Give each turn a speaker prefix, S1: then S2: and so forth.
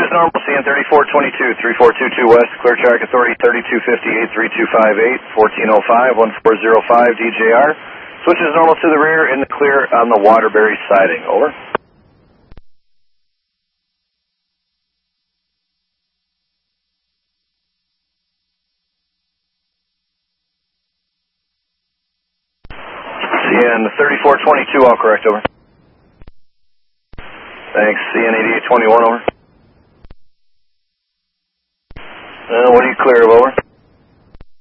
S1: is normal, CN 3422, 3422 West, clear track authority 3258, 3258, 1405, 1405 DJR. Switch is normal to the rear in the clear on the Waterbury siding, over. CN 3422, all correct, over. Thanks, CN 8821, over. What do you clear of, over?